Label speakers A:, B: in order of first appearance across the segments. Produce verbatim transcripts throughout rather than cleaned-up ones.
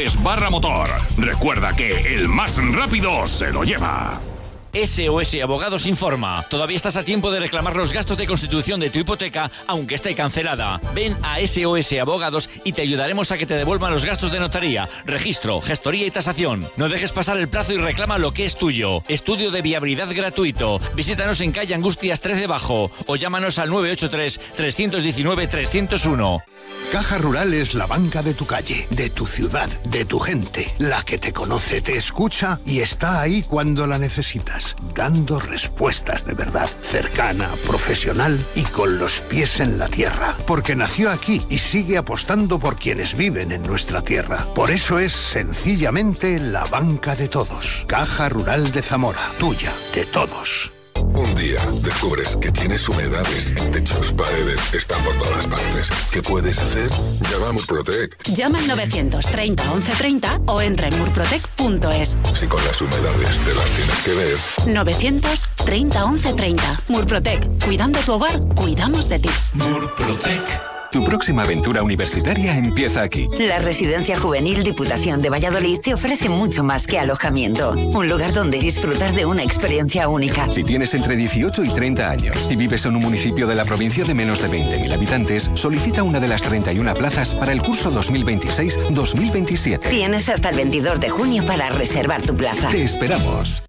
A: es barra motor. Recuerda que el más rápido se lo lleva.
B: S O S Abogados informa. Todavía estás a tiempo de reclamar los gastos de constitución de tu hipoteca, aunque esté cancelada. Ven a S O S Abogados y te ayudaremos a que te devuelvan los gastos de notaría, registro, gestoría y tasación. No dejes pasar el plazo y reclama lo que es tuyo. Estudio de viabilidad gratuito. Visítanos en calle Angustias trece Bajo o llámanos al nueve ocho tres, tres uno nueve, tres cero uno.
C: Caja Rural es la banca de tu calle, de tu ciudad, de tu gente. La que te conoce, te escucha y está ahí cuando la necesitas. Dando respuestas de verdad, cercana, profesional y con los pies en la tierra. Porque nació aquí y sigue apostando por quienes viven en nuestra tierra. Por eso es sencillamente la banca de todos. Caja Rural de Zamora, tuya, de todos.
D: Un día descubres que tienes humedades en techos, paredes, están por todas partes. ¿Qué puedes hacer? Llama a Murprotec.
E: Llama al novecientos treinta, once treinta o entra en murprotec punto es.
D: Si con las humedades te las tienes que ver.
E: novecientos treinta, once treinta. Murprotec. Cuidando tu hogar, cuidamos de ti.
F: Murprotec. Tu próxima aventura universitaria empieza aquí.
G: La Residencia Juvenil Diputación de Valladolid te ofrece mucho más que alojamiento. Un lugar donde disfrutar de una experiencia única.
F: Si tienes entre dieciocho y treinta años y vives en un municipio de la provincia de menos de veinte mil habitantes, solicita una de las treinta y una plazas para el curso dos mil veintiséis dos mil veintisiete.
G: Tienes hasta el veintidós de junio para reservar tu plaza.
F: Te esperamos.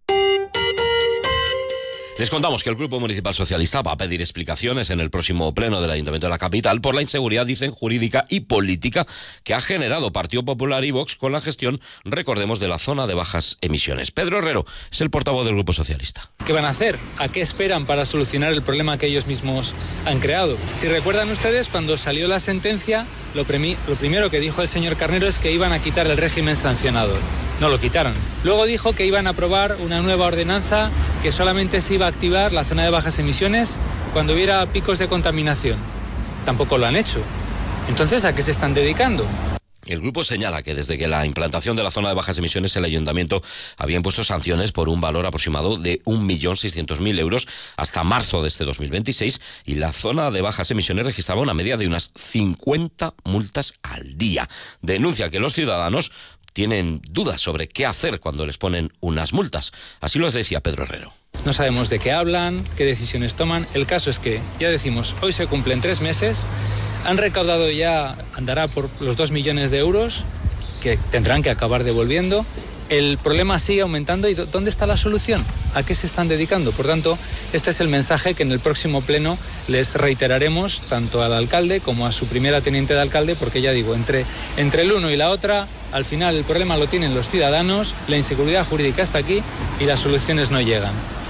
H: Les contamos que el Grupo Municipal Socialista va a pedir explicaciones en el próximo pleno del Ayuntamiento de la capital por la inseguridad, dicen, jurídica y política que ha generado Partido Popular y Vox con la gestión, recordemos, de la zona de bajas emisiones. Pedro Herrero es el portavoz del Grupo Socialista.
I: ¿Qué van a hacer? ¿A qué esperan para solucionar el problema que ellos mismos han creado? Si recuerdan ustedes, cuando salió la sentencia, lo, premi- lo primero que dijo el señor Carnero es que iban a quitar el régimen sancionador. No lo quitaron. Luego dijo que iban a aprobar una nueva ordenanza que solamente se iba a activar la zona de bajas emisiones cuando hubiera picos de contaminación. Tampoco lo han hecho. Entonces, ¿a qué se están dedicando?
H: El grupo señala que desde que la implantación de la zona de bajas emisiones el Ayuntamiento había impuesto sanciones por un valor aproximado de un millón seiscientos mil euros hasta marzo de este dos mil veintiséis y la zona de bajas emisiones registraba una media de unas cincuenta multas al día. Denuncia que los ciudadanos tienen dudas sobre qué hacer cuando les ponen unas multas. Así lo decía Pedro Herrero.
I: No sabemos de qué hablan, qué decisiones toman. El caso es que, ya decimos, hoy se cumplen tres meses, han recaudado ya, andará por los dos millones de euros, que tendrán que acabar devolviendo. El problema sigue aumentando. ¿Y dónde está la solución? ¿A qué se están dedicando? Por tanto, este es el mensaje que en el próximo pleno les reiteraremos tanto al alcalde como a su primera teniente de alcalde, porque ya digo, entre, entre el uno y la otra, al final el problema lo tienen los ciudadanos, la inseguridad jurídica está aquí y las soluciones no llegan.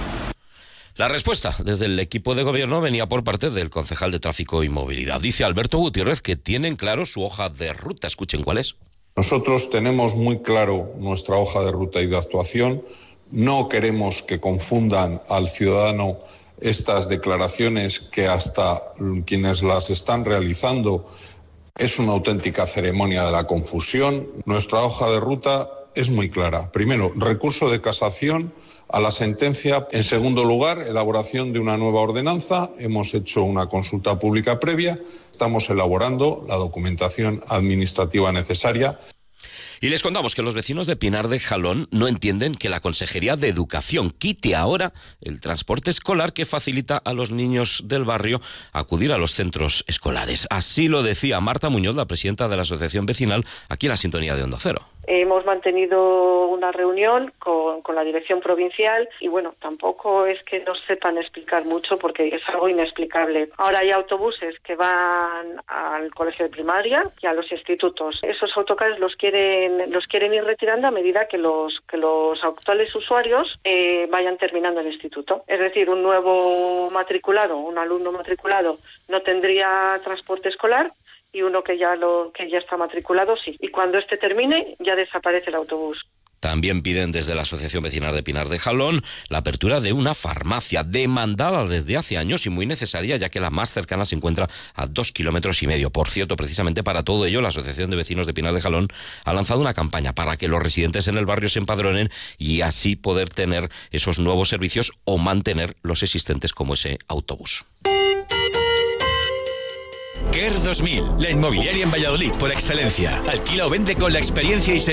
H: La respuesta desde el equipo de gobierno venía por parte del concejal de Tráfico y Movilidad. Dice Alberto Gutiérrez que tienen claro su hoja de ruta. Escuchen cuál es.
J: Nosotros tenemos muy claro nuestra hoja de ruta y de actuación. No queremos que confundan al ciudadano estas declaraciones que hasta quienes las están realizando es una auténtica ceremonia de la confusión. Nuestra hoja de ruta es muy clara. Primero, recurso de casación a la sentencia. En segundo lugar, elaboración de una nueva ordenanza. Hemos hecho una consulta pública previa. Estamos elaborando la documentación administrativa necesaria.
H: Y les contamos que los vecinos de Pinar de Jalón no entienden que la Consejería de Educación quite ahora el transporte escolar que facilita a los niños del barrio acudir a los centros escolares. Así lo decía Marta Muñoz, la presidenta de la Asociación Vecinal, aquí en la sintonía de Onda Cero.
K: Hemos mantenido una reunión con, con la dirección provincial y bueno, tampoco es que nos sepan explicar mucho porque es algo inexplicable. Ahora hay autobuses que van al colegio de primaria y a los institutos. Esos autocares los quieren los quieren ir retirando a medida que los que los actuales usuarios eh, vayan terminando el instituto. Es decir, un nuevo matriculado, un alumno matriculado no tendría transporte escolar, y uno que ya lo que ya está matriculado, sí. Y cuando este termine, ya desaparece el autobús.
H: También piden desde la Asociación Vecinal de Pinar de Jalón la apertura de una farmacia demandada desde hace años y muy necesaria, ya que la más cercana se encuentra a dos kilómetros y medio. Por cierto, precisamente para todo ello, la Asociación de Vecinos de Pinar de Jalón ha lanzado una campaña para que los residentes en el barrio se empadronen y así poder tener esos nuevos servicios o mantener los existentes como ese autobús.
L: Care dos mil, la inmobiliaria en Valladolid por excelencia. Alquila o vende con la experiencia y